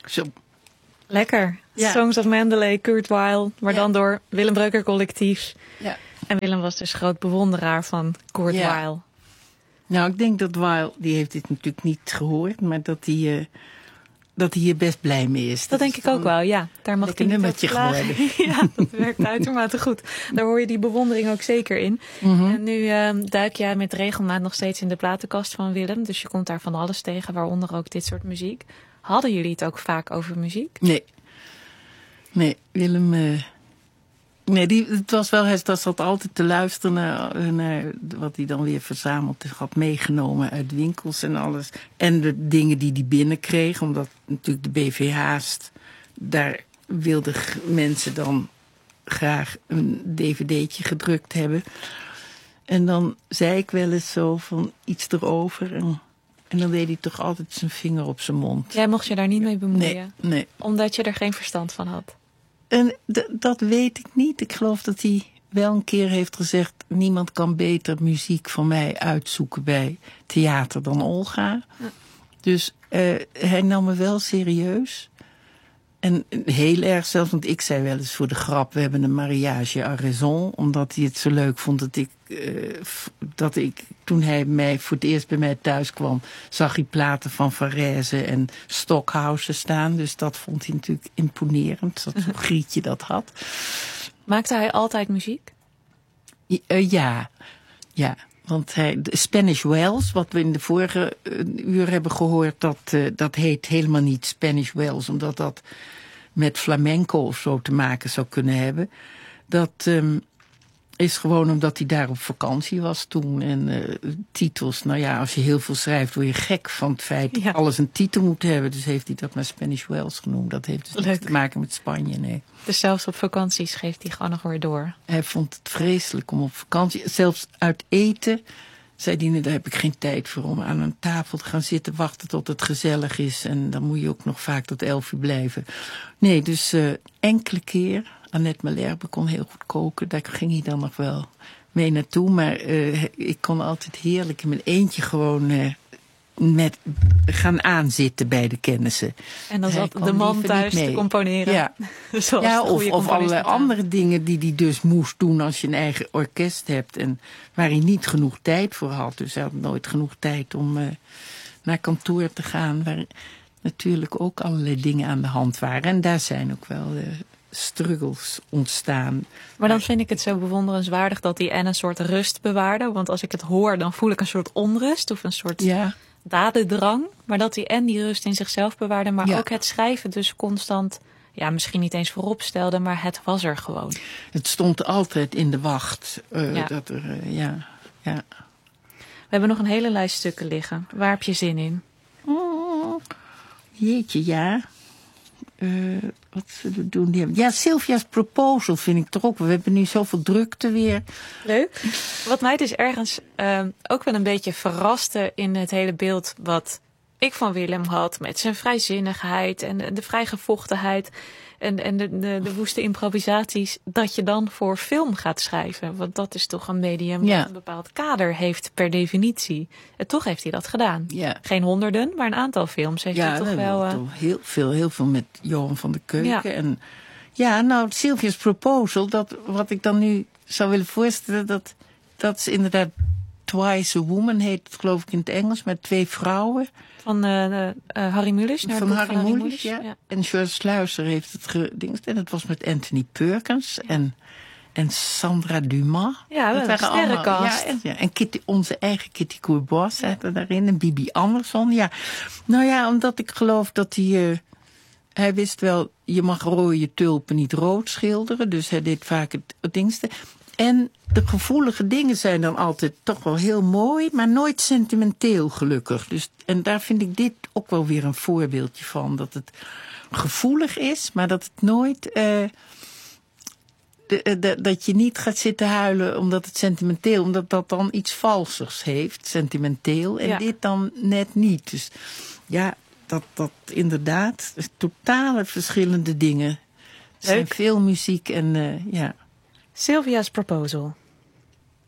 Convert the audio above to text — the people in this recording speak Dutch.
Zo. Lekker. Ja. Songs of Mendeley, Kurt Weill, maar Ja. dan door Willem Breuker Collectief. Ja. En Willem was dus groot bewonderaar van Kurt Ja. Weill. Nou, ik denk dat Weill, die heeft dit natuurlijk niet gehoord, maar dat hij hier best blij mee is. Dat denk ik ook wel, ja. Daar mag lekker hij niet nummertje over klagen. geworden. Ja, dat werkt uitermate goed. Daar hoor je die bewondering ook zeker in. En nu duik jij met regelmaat nog steeds in de platenkast van Willem. Dus je komt daar van alles tegen, waaronder ook dit soort muziek. Hadden jullie het ook vaak over muziek? Nee, Willem... hij zat altijd te luisteren naar wat hij dan weer verzameld had meegenomen uit winkels en alles. En de dingen die hij binnenkreeg, omdat natuurlijk de BVH's, daar wilden mensen dan graag een dvd'tje gedrukt hebben. En dan zei ik wel eens zo van iets erover en dan deed hij toch altijd zijn vinger op zijn mond. Jij mocht je daar niet mee bemoeien? Nee. Omdat je er geen verstand van had? En dat weet ik niet. Ik geloof dat hij wel een keer heeft gezegd, niemand kan beter muziek van mij uitzoeken bij theater dan Olga. Ja. Dus hij nam me wel serieus. En heel erg zelfs, want ik zei wel eens voor de grap, we hebben een mariage à raison. Omdat hij het zo leuk vond dat ik toen hij voor het eerst bij mij thuis kwam, zag hij platen van Varese en Stockhausen staan. Dus dat vond hij natuurlijk imponerend, dat zo'n grietje dat had. Maakte hij altijd muziek? Ja. Want de Spanish Wells, wat we in de vorige uur hebben gehoord, dat heet helemaal niet Spanish Wells, omdat dat met flamenco of zo te maken zou kunnen hebben. Dat is gewoon omdat hij daar op vakantie was toen. En titels, nou ja, als je heel veel schrijft, word je gek van het feit dat alles een titel moet hebben. Dus heeft hij dat maar Spanish Wells genoemd. Dat heeft dus niks te maken met Spanje, nee. Dus zelfs op vakanties geeft hij gewoon nog weer door? Hij vond het vreselijk om op vakantie, zelfs uit eten, zei hij, daar heb ik geen tijd voor om aan een tafel te gaan zitten wachten tot het gezellig is. En dan moet je ook nog vaak tot 11 uur blijven. Nee, dus enkele keer. Annette Malherbe kon heel goed koken. Daar ging hij dan nog wel mee naartoe. Maar ik kon altijd heerlijk in mijn eentje gewoon gaan aanzitten bij de kennissen. En dan zat de man thuis te componeren. Ja, of allerlei andere dingen die hij dus moest doen als je een eigen orkest hebt. En waar hij niet genoeg tijd voor had. Dus hij had nooit genoeg tijd om naar kantoor te gaan. Waar natuurlijk ook allerlei dingen aan de hand waren. En daar zijn ook wel struggles ontstaan. Maar dan vind ik het zo bewonderenswaardig dat hij een soort rust bewaarde. Want als ik het hoor, dan voel ik een soort onrust of een soort dadendrang. Maar dat hij die rust in zichzelf bewaarde, maar ook het schrijven dus constant, misschien niet eens voorop stelde, maar het was er gewoon. Het stond altijd in de wacht. Dat er, We hebben nog een hele lijst stukken liggen. Waar heb je zin in? Jeetje, ja. Wat zullen we doen? Ja, Sylvia's Proposal vind ik toch ook. We hebben nu zoveel drukte weer. Leuk. Wat mij dus ergens ook wel een beetje verraste in het hele beeld wat ik van Willem had, met zijn vrijzinnigheid en de vrijgevochtenheid en de woeste improvisaties, dat je dan voor film gaat schrijven. Want dat is toch een medium dat een bepaald kader heeft per definitie. En toch heeft hij dat gedaan. Ja. Geen honderden, maar een aantal films heeft hij toch wel. Heel veel met Johan van der Keuken. Ja. En Sylvia's Proposal, wat ik dan nu zou willen voorstellen, dat is inderdaad Twice a Woman, heet het geloof ik in het Engels, met 2 vrouwen. Van Harry Mulisch. Van Harry Mulisch, ja. En George Sluizer heeft het gedingst. En dat was met Anthony Perkins en Sandra Dumas. Ja, dat waren sterrenkast. En onze eigen Kitty Courbois zaten daarin. En Bibi Andersson. Ja. Nou ja, omdat ik geloof dat hij wist wel, je mag rode tulpen niet rood schilderen. Dus hij deed vaak het dingste. En de gevoelige dingen zijn dan altijd toch wel heel mooi, maar nooit sentimenteel gelukkig. Dus, en daar vind ik dit ook wel weer een voorbeeldje van. Dat het gevoelig is, maar dat het nooit dat je niet gaat zitten huilen omdat het sentimenteel, omdat dat dan iets valsers heeft, sentimenteel. En dit dan net niet. Dus ja, dat inderdaad, totale verschillende dingen. Er zijn veel muziek en Sylvia's Proposal.